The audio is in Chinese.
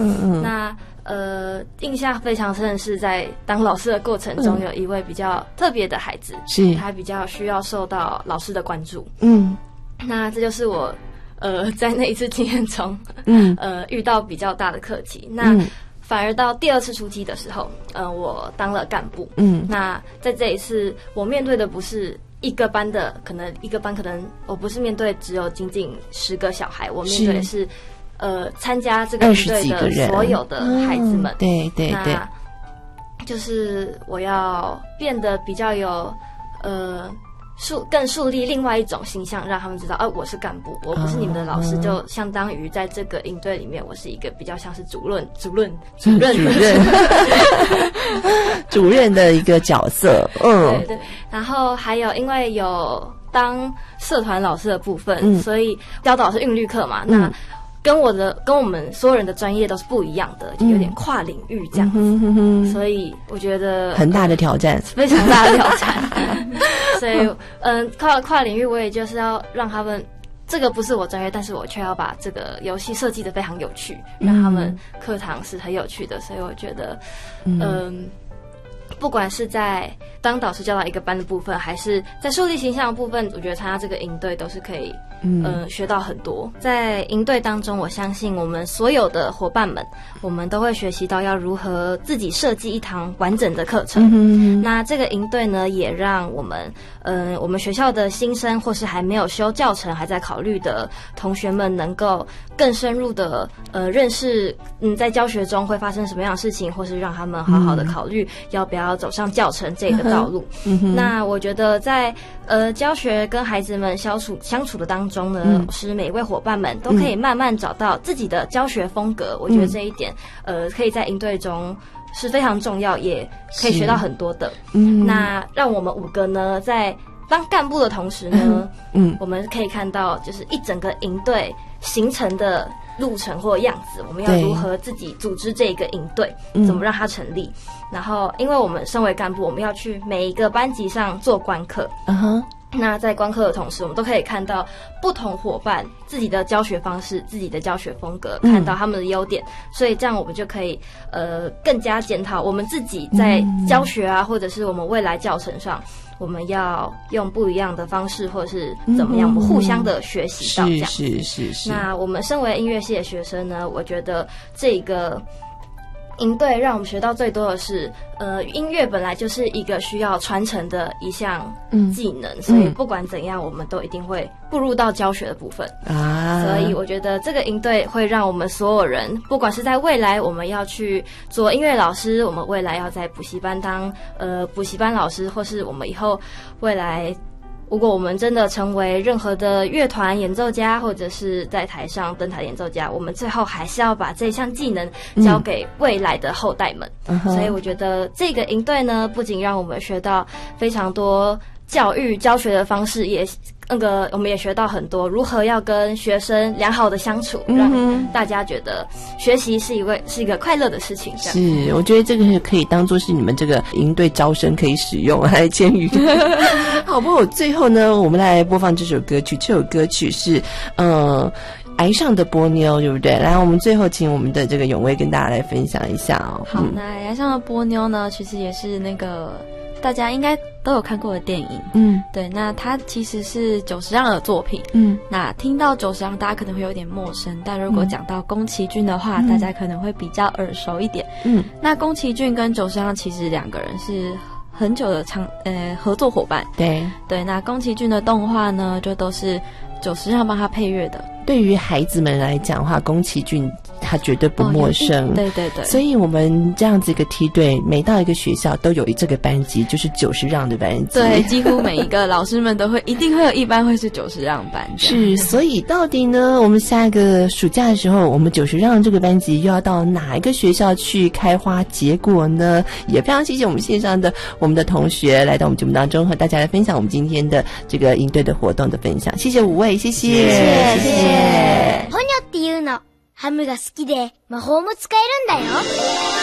那印象非常深的是在当老师的过程中，有一位比较特别的孩子，是他比较需要受到老师的关注。那这就是我在那一次经验中，遇到比较大的课题。那反而到第二次出击的时候，我当了干部。那在这一次，我面对的不是一个班可能我不是面对只有仅仅10个小孩，我面对的是参加这个营队的所有的孩子们。 对， 那就是我要变得比较有更树立另外一种形象，让他们知道，我是干部，我不是你们的老师，就相当于在这个营队里面，我是一个比较像是主任主任的一个角色。 对。然后还有因为有当社团老师的部分，所以教导是韵律课嘛，那跟我们所有人的专业都是不一样的，就有点跨领域这样子，所以我觉得很大的挑战， 非常大的挑战。所以跨领域，我也就是要让他们，这个不是我专业，但是我却要把这个游戏设计得非常有趣，让他们课堂是很有趣的。所以我觉得不管是在当导师教导一个班的部分，还是在树立形象的部分，我觉得参加这个营队都是可以学到很多。在营队当中，我相信我们所有的伙伴们，我们都会学习到要如何自己设计一堂完整的课程。那这个营队呢，也让我们学校的新生或是还没有修教程还在考虑的同学们，能够更深入的认识在教学中会发生什么样的事情，或是让他们好好的考虑要不要走上教程这个道路。那我觉得在教学跟孩子们相处的当中呢，是每一位伙伴们都可以慢慢找到自己的教学风格。我觉得这一点可以在营队中是非常重要，也可以学到很多的。那让我们5个呢，在当干部的同时呢，我们可以看到就是一整个营队形成的路程或样子，我们要如何自己组织这个营队，怎么让它成立。然后因为我们身为干部，我们要去每一个班级上做观课。那在观课的同时，我们都可以看到不同伙伴自己的教学方式、自己的教学风格，看到他们的优点，所以这样我们就可以更加检讨我们自己在教学啊，或者是我们未来教程上，我们要用不一样的方式，或者是怎么样，我们互相的学习到这样。是。那我们身为音乐系的学生呢，我觉得这个营队让我们学到最多的是，音乐本来就是一个需要传承的一项技能，所以不管怎样，我们都一定会步入到教学的部分啊。所以我觉得这个营队会让我们所有人，不管是在未来我们要去做音乐老师，我们未来要在补习班当补习班老师，或是我们以后未来如果我们真的成为任何的乐团演奏家，或者是在台上登台演奏家，我们最后还是要把这项技能交给未来的后代们。所以我觉得这个营队呢，不仅让我们学到非常多教育教学的方式，也我们也学到很多如何要跟学生良好的相处，让大家觉得学习是一个快乐的事情。 是，我觉得这个可以当作是你们这个营队招生可以使用来签语。好，不过最后呢，我们来播放这首歌曲。这首歌曲是崖上的波妞，对不对？来，我们最后请我们的这个永威跟大家来分享一下哦。 好，那崖上的波妞呢，其实也是那个大家应该都有看过的电影。对，那它其实是久石让的作品。那听到久石让大家可能会有点陌生，但如果讲到宫崎骏的话，大家可能会比较耳熟一点。那宫崎骏跟久石让其实2个人是很久的合作伙伴。对，那宫崎骏的动画呢，就都是久石让帮他配乐的。 对于孩子们来讲的话，宫崎骏他绝对不陌生。 对， 所以我们这样子一个梯队，每到一个学校都有这个班级，就是久石让的班级。 对，几乎每一个老师们都一定会有一班会是久石让班。 是，所以到底呢，我们下一个暑假的时候，我们久石让这个班级又要到哪一个学校去开花结果呢？也非常谢谢我们线上的我们的同学来到我们节目当中，和大家来分享我们今天的这个营队的活动的分享。谢谢5位，谢谢。 ポニョっていうのハムが好きで魔法も使えるんだよ。